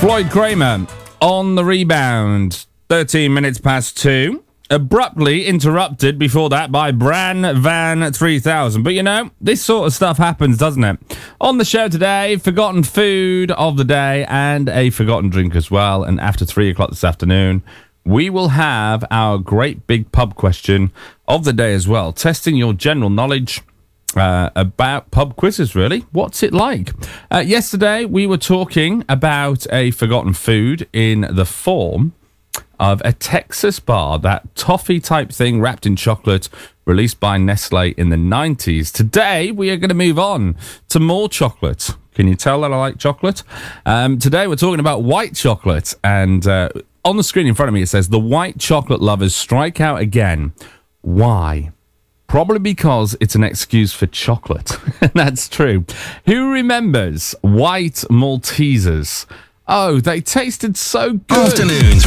Floyd Kramer on the rebound. 13 minutes past 2. Abruptly interrupted before that by Bran Van 3000. But you know, this sort of stuff happens, doesn't it? On the show today, forgotten food of the day and a forgotten drink as well. And after 3 o'clock this afternoon, we will have our great big pub question of the day as well. Testing your general knowledge about pub quizzes, really. What's it like? Yesterday, we were talking about a forgotten food in the form of a Texas bar, that toffee type thing wrapped in chocolate, released by Nestle in the 90s. Today, we are going to move on to more chocolate. Can you tell that I like chocolate? Today, we're talking about white chocolate. And on the screen in front of me, it says, the white chocolate lovers strike out again. Why? Probably because it's an excuse for chocolate. That's true. Who remembers white Maltesers? Oh, they tasted so good. Afternoons